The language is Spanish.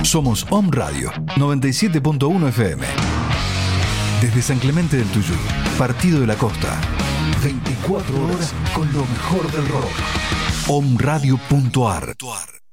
Somos Om Radio 97.1 FM. Desde San Clemente del Tuyú, Partido de la Costa. 24 horas con lo mejor del rock. Omradio.ar